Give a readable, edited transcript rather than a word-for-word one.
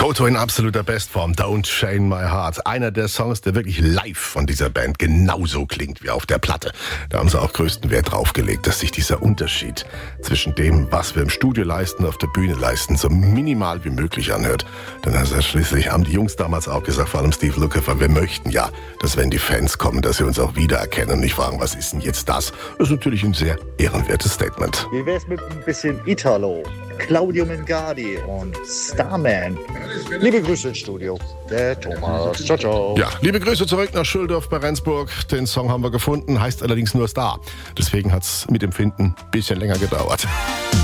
Toto in absoluter Bestform, Don't Chain My Heart. Einer der Songs, der wirklich live von dieser Band genauso klingt wie auf der Platte. Da haben sie auch größten Wert drauf gelegt, dass sich dieser Unterschied zwischen dem, was wir im Studio leisten, auf der Bühne leisten, so minimal wie möglich anhört. Denn also schließlich haben die Jungs damals auch gesagt, vor allem Steve Lukather, wir möchten ja, dass wenn die Fans kommen, dass sie uns auch wiedererkennen und nicht fragen, was ist denn jetzt das? Das ist natürlich ein sehr ehrenwertes Statement. Wie wär's mit ein bisschen Italo? Claudio Mengardi und Starman. Liebe Grüße ins Studio, der Thomas. Ciao, ciao. Ja, liebe Grüße zurück nach Schüldorf bei Rendsburg. Den Song haben wir gefunden, heißt allerdings nur Star. Deswegen hat's mit dem Finden ein bisschen länger gedauert.